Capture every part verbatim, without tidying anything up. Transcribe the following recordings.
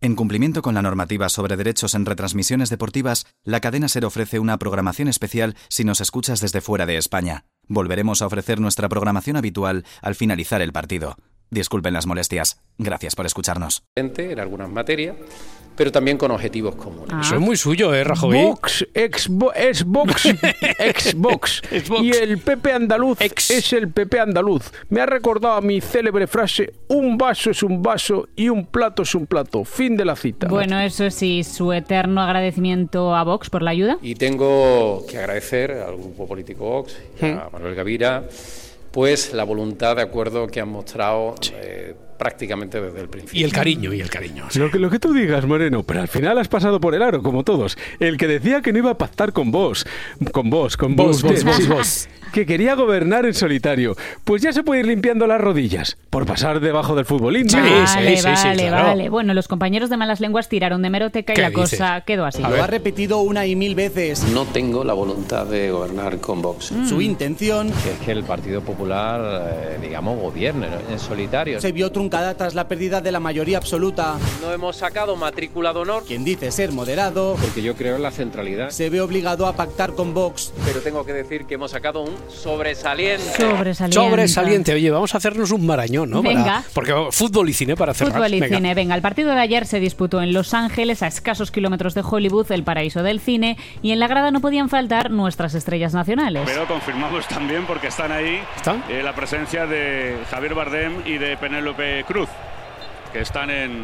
En cumplimiento con la normativa sobre derechos en retransmisiones deportivas, la cadena SER ofrece una programación especial si nos escuchas desde fuera de España. Volveremos a ofrecer nuestra programación habitual al finalizar el partido. Disculpen las molestias. Gracias por escucharnos. En algunas materias, pero también con objetivos comunes. Ah. Eso es muy suyo, ¿eh, Rajoy? Vox, Xbox, Xbox, Xbox. Xbox. Y el P P andaluz Ex. es el P P andaluz. Me ha recordado a mi célebre frase: un vaso es un vaso y un plato es un plato. Fin de la cita. Bueno, eso sí, su eterno agradecimiento a Vox por la ayuda. Y tengo que agradecer al grupo político Vox y a Manuel Gavira, pues la voluntad de acuerdo que han mostrado sí. eh, prácticamente desde el principio. Y el cariño, y el cariño. Sí. Lo que, lo que tú digas, Moreno, pero al final has pasado por el aro, como todos. El que decía que no iba a pactar con vos, con vos, con vos, vos, que, vos, sí, vos. que quería gobernar en solitario, pues ya se puede ir limpiando las rodillas por pasar debajo del futbolín. Sí, Vale, sí, sí, vale, sí, claro. vale. Bueno, los compañeros de malas lenguas tiraron de hemeroteca y la dices? cosa quedó así. Lo ha repetido una y mil veces. No tengo la voluntad de gobernar con Vox. Mm. Su intención que es que el Partido Popular, eh, digamos, gobierne, ¿no?, en solitario. se vio truncada tras la pérdida de la mayoría absoluta. No hemos sacado matrícula de honor, Quien dice ser moderado porque yo creo en la centralidad, se ve obligado a pactar con Vox. pero tengo que decir que hemos sacado un sobresaliente. Sobresaliente. Sobresaliente. Oye, vamos a hacernos un marañón, ¿no? Venga. Para, porque fútbol y cine para cerrar. Fútbol y Venga. cine. Venga, el partido de ayer se disputó en Los Ángeles, a escasos kilómetros de Hollywood, el paraíso del cine, y en la grada no podían faltar nuestras estrellas nacionales. Pero confirmamos también, porque están ahí, ¿Están? eh, la presencia de Javier Bardem y de Penélope Cruz, que están en,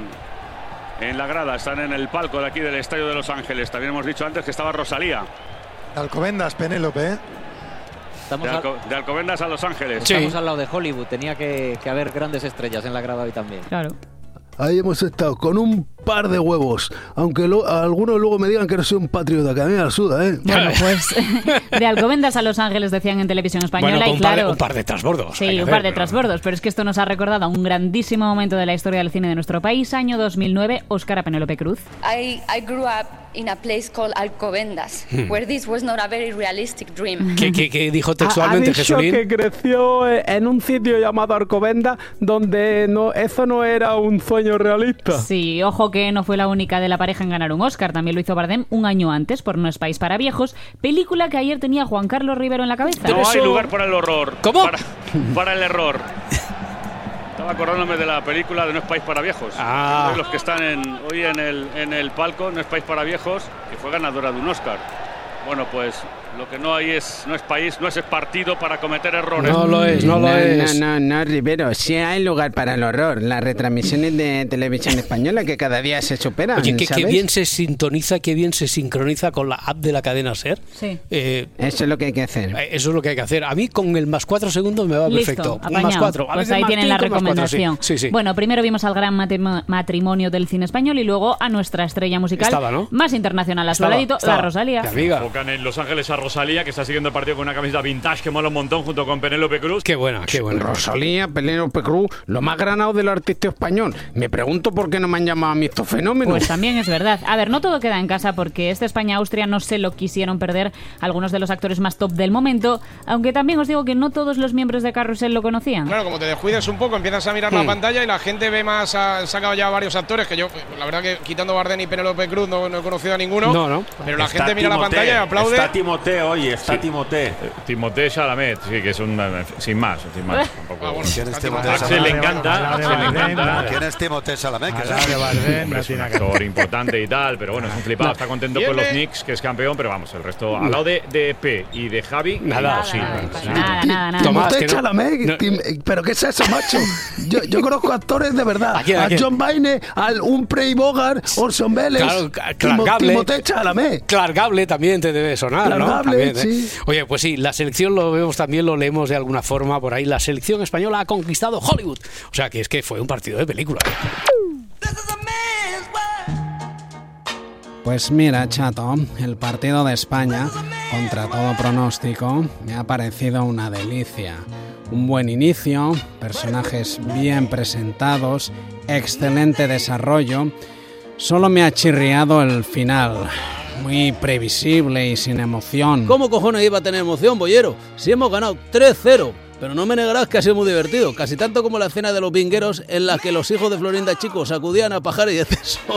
en la grada, están en el palco de aquí del Estadio de Los Ángeles. También hemos dicho antes que estaba Rosalía. De Alcobendas, Penélope, ¿eh? De, Alco de Alcobendas a Los Ángeles. Sí. Estamos al lado de Hollywood, tenía que, que haber grandes estrellas en la grada hoy también. Claro. Ahí hemos estado con un par de huevos, aunque lo, algunos luego me digan que no soy un patriota, que a mí me la suda, ¿eh? Bueno, pues de Alcobendas a Los Ángeles decían en televisión española, Bueno, y un, par de, claro, un par de trasbordos. sí, un par de trasbordos, pero es que esto nos ha recordado a un grandísimo momento de la historia del cine de nuestro país, año dos mil nueve, Óscar a Penélope Cruz. I, I grew up in a place called Alcobendas, Hmm. where this was not a very realistic dream. ¿Qué, qué, qué dijo Ha, ha textualmente, dicho Jesulín? que creció en un sitio llamado Alcobendas, donde no, eso no era un sueño realista. Sí, ojo que no fue la única de la pareja en ganar un Óscar, también lo hizo Bardem un año antes por No es país para viejos, película que ayer tenía Juan Carlos Rivero en la cabeza. No hay lugar para el horror. ¿Cómo? Para, para el error. Estaba acordándome de la película de No es país para viejos. Ah. Los que están en, hoy en el, en el palco, No es país para viejos, que fue ganadora de un Óscar. Bueno, pues lo que no hay es, no es país, no es partido para cometer errores. No lo es, no lo es. No, no, no, Rivero, sí hay lugar para el horror. Las retransmisiones de televisión española que cada día se superan, Oye, qué, qué ¿sabes? bien se sintoniza, qué bien se sincroniza con la app de la cadena SER. Sí. Eh, Eso es lo que hay que hacer. eh, eso es lo que hay que hacer. A mí con el más cuatro segundos me va Listo, perfecto. apañado. Más cuatro. A Pues veces ahí más tienen la cinco, más cuatro, recomendación. sí. Sí, sí. Bueno, primero vimos al gran matrimo- matrimonio del cine español y luego a nuestra estrella musical Estaba, ¿no? más internacional a su Estaba, ladito, estaba. la Rosalía. Mi amiga. Enfocan en Los Ángeles a Rosalía, que está siguiendo el partido con una camiseta vintage que mola un montón, junto con Penélope Cruz. Qué buena, qué buena. Rosalía, Penélope Cruz, lo más granado del artista español. Me pregunto por qué no me han llamado a mí estos fenómenos. Pues también es verdad. A ver, no todo queda en casa porque este España-Austria no se lo quisieron perder algunos de los actores más top del momento, aunque también os digo que no todos los miembros de Carrusel lo conocían. Claro, como te descuides un poco, empiezas a mirar Hmm. la pantalla y la gente ve más, ha sacado ya varios actores que yo, la verdad que quitando Bardem y Penélope Cruz no, no he conocido a ninguno. No, no. Pero la gente mira la pantalla y aplaude. Está Timothée, oye, está Sí. Timothée. Timothée Chalamet, sí, que es un. Sin más, sin más. Tampoco. Ah, bueno, ¿Quién es está Timothée Timothée. Axel le encanta, Axel le encanta. ¿Quién es Timothée Chalamet? Que Al lado de Bardem, Hombre, no es un tiene que ver. actor importante y tal, pero bueno, es un flipado. Está contento con los Viene. Knicks, que es campeón, pero vamos, el resto. Al lado de, de P y de Javi, Nada, imposible. nada, imposible. nada, nada, nada. Tomás, Timothée que no- Chalamet, no- Tim- ¿pero qué es eso, macho? Yo, yo conozco actores de verdad. ¿A quién, a quién? John Wayne, al un Prey Bogart, Orson Welles, Claro, Clark Timo- Gable. Timothée Chalamet. Clark Gable también te debe sonar, Clark ¿no? Gable, También, ¿eh? sí. Oye, pues sí, la selección lo vemos también, lo leemos de alguna forma por ahí. La selección española ha conquistado Hollywood. O sea, que es que fue un partido de película. Pues mira, chato, el partido de España, contra todo pronóstico, me ha parecido una delicia. Un buen inicio, personajes bien presentados, excelente desarrollo. Solo me ha chirriado el final, muy previsible y sin emoción. ¿Cómo cojones iba a tener emoción, bollero? Si hemos ganado tres cero. Pero no me negarás que ha sido muy divertido, casi tanto como la escena de los vingueros en la que los hijos de Florinda Chico sacudían a Pajar y Exceso.